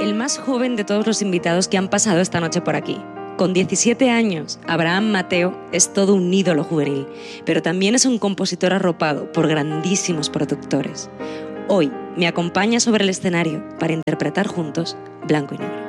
el más joven de todos los invitados que han pasado esta noche por aquí. Con 17 años, Abraham Mateo es todo un ídolo juvenil, pero también es un compositor arropado por grandísimos productores. Hoy me acompaña sobre el escenario para interpretar juntos Blanco y Negro.